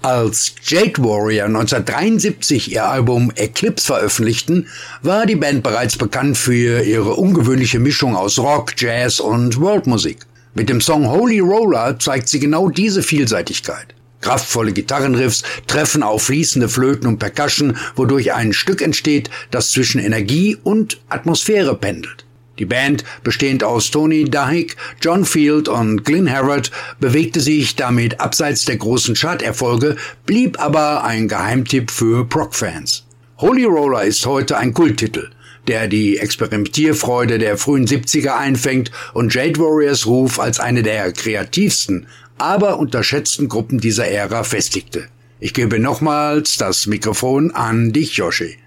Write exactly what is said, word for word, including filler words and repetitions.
Als Jade Warrior neunzehnhundertdreiundsiebzig ihr Album Eclipse veröffentlichten, war die Band bereits bekannt für ihre ungewöhnliche Mischung aus Rock, Jazz und Worldmusik. Mit dem Song Holy Roller zeigt sie genau diese Vielseitigkeit. Kraftvolle Gitarrenriffs treffen auf fließende Flöten und Percussion, wodurch ein Stück entsteht, das zwischen Energie und Atmosphäre pendelt. Die Band, bestehend aus Tony Dahik, John Field und Glyn Harrod, bewegte sich damit abseits der großen Charterfolge, blieb aber ein Geheimtipp für Prog-Fans. Holy Roller ist heute ein Kulttitel, der die Experimentierfreude der frühen siebziger einfängt und Jade Warriors Ruf als eine der kreativsten, aber unterschätzten Gruppen dieser Ära festigte. Ich gebe nochmals das Mikrofon an dich, Joshi.